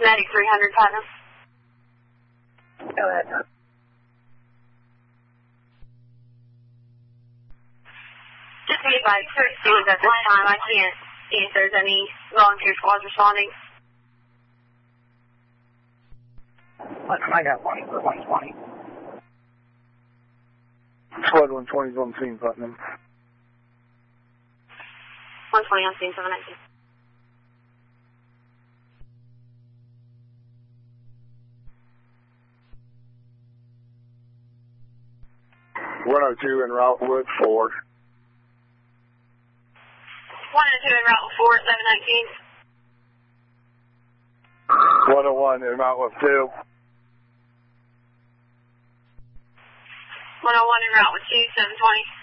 Medic 300 Putnam. Go ahead. Just to be advised, search is at this time. I can't see if there's any volunteer squads responding. I got 120. Squad 120's on scene, Putnam. 120 on scene, 719. 102 en route with 4. 102 en route with 4, 719. 101 en route with 2. 101 en route with 2, 720.